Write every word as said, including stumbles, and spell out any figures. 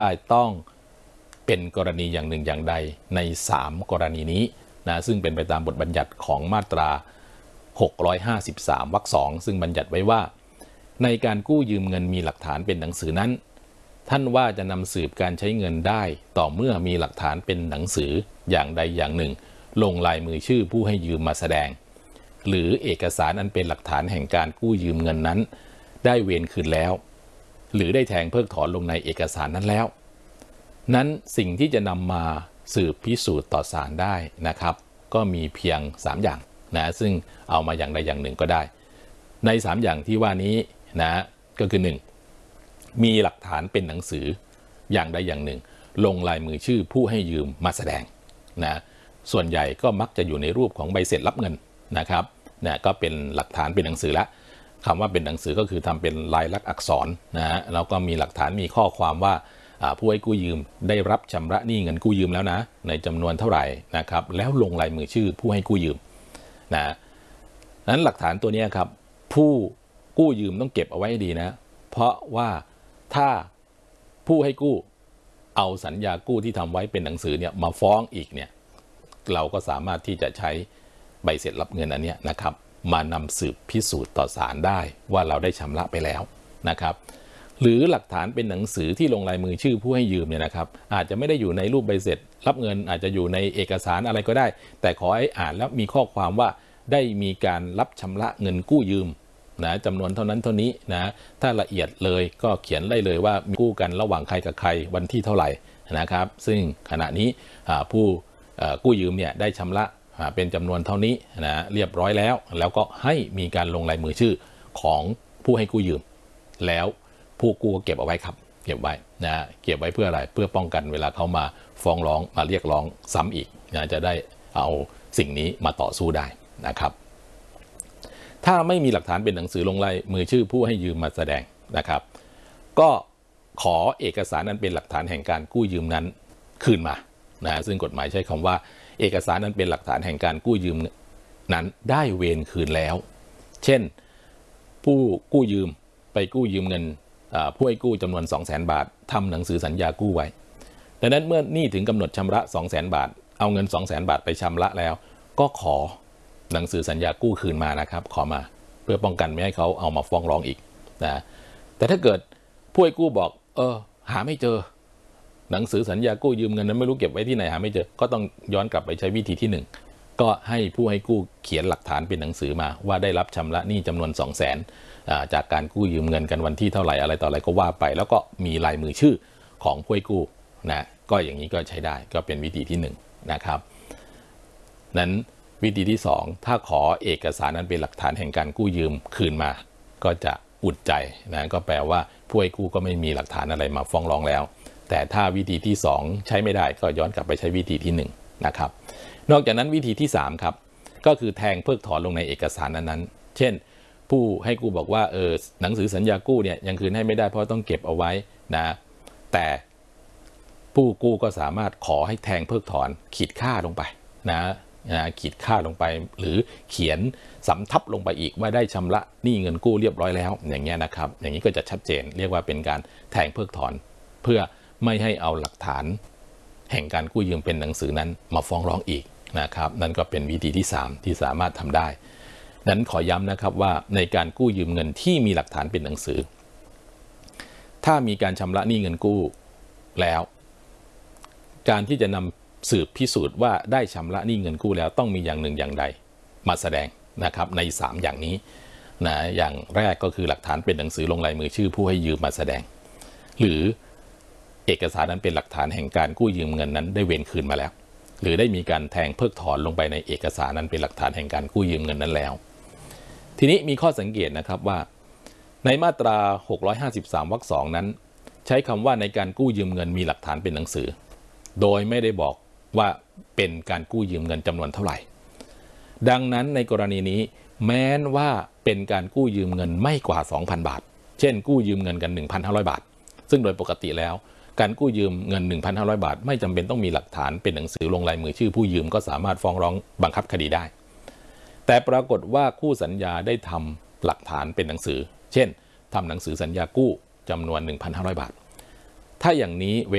ต้องเป็นกรณีอย่างหนึ่งอย่างใดในสามกรณีนี้นะซึ่งเป็นไปตามบทบัญญัติของมาตราหกร้อยห้าสิบสามวรรคสองซึ่งบัญญัติไว้ว่าในการกู้ยืมเงินมีหลักฐานเป็นหนังสือนั้นท่านว่าจะนำสืบการใช้เงินได้ต่อเมื่อมีหลักฐานเป็นหนังสืออย่างใดอย่างหนึ่งลงลายมือชื่อผู้ให้ยืมมาแสดงหรือเอกสารอันเป็นหลักฐานแห่งการกู้ยืมเงินนั้นได้เวรคืนแล้วหรือได้แทงเพิกถอนลงในเอกสารนั้นแล้วนั้นสิ่งที่จะนำมาสืบพิสูจน์ต่อศาลได้นะครับก็มีเพียงสามอย่างนะซึ่งเอามาอย่างใดอย่างหนึ่งก็ได้ในสามอย่างที่ว่านี้นะก็คือหนึ่งมีหลักฐานเป็นหนังสืออย่างใดอย่างหนึ่งลงลายมือชื่อผู้ให้ยืมมาแสดงนะส่วนใหญ่ก็มักจะอยู่ในรูปของใบเสร็จรับเงินนะครับนะก็เป็นหลักฐานเป็นหนังสือละคำว่าเป็นหนังสือก็คือทำเป็นลายลักษณ์อักษรนะฮะแล้วก็มีหลักฐานมีข้อความว่าผู้ให้กู้ยืมได้รับชำระหนี้เงินกู้ยืมแล้วนะในจำนวนเท่าไหร่นะครับแล้วลงลายมือชื่อผู้ให้กู้ยืมนะนั้นหลักฐานตัวนี้ครับผู้กู้ยืมต้องเก็บเอาไว้ให้ดีนะเพราะว่าถ้าผู้ให้กู้เอาสัญญากู้ที่ทำไว้เป็นหนังสือเนี่ยมาฟ้องอีกเนี่ยเราก็สามารถที่จะใช้ใบเสร็จรับเงินอันนี้นะครับมานำสืบพิสูจน์ต่อศาลได้ว่าเราได้ชำระไปแล้วนะครับหรือหลักฐานเป็นหนังสือที่ลงลายมือชื่อผู้ให้ยืมเนี่ยนะครับอาจจะไม่ได้อยู่ในรูปใบเสร็จรับเงินอาจจะอยู่ในเอกสารอะไรก็ได้แต่ขอให้อ่านแล้วมีข้อความว่าได้มีการรับชำระเงินกู้ยืมนะจำนวนเท่านั้นเท่านี้นะถ้าละเอียดเลยก็เขียนได้เลยว่ามีกู้กันระหว่างใครกับใครวันที่เท่าไหร่นะครับซึ่งขณะนี้ผู้กู้ยืมเนี่ยได้ชำระเป็นจำนวนเท่านี้นะเรียบร้อยแล้วแล้วก็ให้มีการลงลายมือชื่อของผู้ให้กู้ยืมแล้วผู้กู้ก็เก็บเอาไว้ครับเก็บไว้นะเก็บไว้เพื่ออะไรเพื่อป้องกันเวลาเขามาฟ้องร้องมาเรียกร้องซ้ำอีกนะจะได้เอาสิ่งนี้มาต่อสู้ได้นะครับถ้าไม่มีหลักฐานเป็นหนังสือลงลายมือชื่อผู้ให้ยืมมาแสดงนะครับก็ขอเอกสารนั้นเป็นหลักฐานแห่งการกู้ยืมนั้นคืนมานะซึ่งกฎหมายใช้คำว่าเอกสารนั้นเป็นหลักฐานแห่งการกู้ยืมนั้นได้เวรคืนแล้วเช่นผู้กู้ยืมไปกู้ยืมเงินผู้ให้กู้จำนวน สองแสน บาททำหนังสือสัญญากู้ไว้ดังนั้นเมื่อหนี้ถึงกำหนดชำระ สองแสน บาทเอาเงิน สองแสน บาทไปชำระแล้วก็ขอหนังสือสัญญากู้คืนมานะครับขอมาเพื่อป้องกันไม่ให้เขาเอามาฟ้องร้องอีกนะแต่ถ้าเกิดผู้ให้กู้บอกเออหาไม่เจอหนังสือสัญญากู้ยืมเงินนั้นไม่รู้เก็บไว้ที่ไหนหาไม่เจอก็ต้องย้อนกลับไปใช้วิธีที่หนึ่งก็ให้ผู้ให้กู้เขียนหลักฐานเป็นหนังสือมาว่าได้รับชำระหนี้จำนวน สองแสน จากการกู้ยืมเงินกันวันที่เท่าไหร่อะไรต่ออะไรก็ว่าไปแล้วก็มีลายมือชื่อของผู้ให้กู้นะก็อย่างนี้ก็ใช้ได้ก็เป็นวิธีที่หนึ่งนะครับนั้นวิธีที่สองถ้าขอเอกสารนั้นเป็นหลักฐานแห่งการกู้ยืมคืนมาก็จะอุ่นใจนะก็แปลว่าผู้ให้กู้ก็ไม่มีหลักฐานอะไรมาฟ้องร้องแล้วแต่ถ้าวิธีที่สองใช้ไม่ได้ก็ย้อนกลับไปใช้วิธีที่หนึ่งนะครับนอกจากนั้นวิธีที่สามครับก็คือแทงเพิกถอนลงในเอกสารนั้นๆเช่นผู้ให้กู้บอกว่าเออหนังสือสัญญากู้เนี่ยยังคืนให้ไม่ได้เพราะต้องเก็บเอาไว้นะแต่ผู้กู้ก็สามารถขอให้แทงเพิกถอนขีดค่าลงไปนะนะขีดค่าลงไปหรือเขียนสำทับลงไปอีกว่าได้ชำระหนี้เงินกู้เรียบร้อยแล้วอย่างเงี้ยนะครับอย่างนี้ก็จะชัดเจนเรียกว่าเป็นการแทงเพิกถอนเพื่อไม่ให้เอาหลักฐานแห่งการกู้ยืมเป็นหนังสือนั้นมาฟ้องร้องอีกนะครับนั่นก็เป็นวิธีที่สามที่สามารถทำได้นั้นขอย้ำนะครับว่าในการกู้ยืมเงินที่มีหลักฐานเป็นหนังสือถ้ามีการชำระหนี้เงินกู้แล้วการที่จะนำสืบพิสูจน์ว่าได้ชำระหนี้เงินกู้แล้วต้องมีอย่างหนึ่งอย่างใดมาแสดงนะครับในสามอย่างนี้นะอย่างแรกก็คือหลักฐานเป็นหนังสือลงลายมือชื่อผู้ให้ยืมมาแสดงหรือเอกสารนั้นเป็นหลักฐานแห่งการกู้ยืมเงินนั้นได้เวรคืนมาแล้วหรือได้มีการแทงเพิกถอนลงไปในเอกสารนั้นเป็นหลักฐานแห่งการกู้ยืมเงินนั้นแล้วทีนี้มีข้อสังเกตนะครับว่าในมาตราหกร้อยห้าสิบสามวรรคสองนั้นใช้คำว่าในการกู้ยืมเงินมีหลักฐานเป็นหนังสือโดยไม่ได้บอกว่าเป็นการกู้ยืมเงินจำนวนเท่าไหร่ดังนั้นในกรณีนี้แม้นว่าเป็นการกู้ยืมเงินไม่กว่า สองพัน บาทเช่นกู้ยืมเงินกัน หนึ่งพันห้าร้อย บาทซึ่งโดยปกติแล้วการกู้ยืมเงิน หนึ่งพันห้าร้อย บาทไม่จำเป็นต้องมีหลักฐานเป็นหนังสือลงลายมือชื่อผู้ยืมก็สามารถฟ้องร้องบังคับคดีได้แต่ปรากฏว่าคู่สัญญาได้ทำหลักฐานเป็นหนังสือเช่นทำหนังสือสัญญากู้จำนวน หนึ่งพันห้าร้อย บาทถ้าอย่างนี้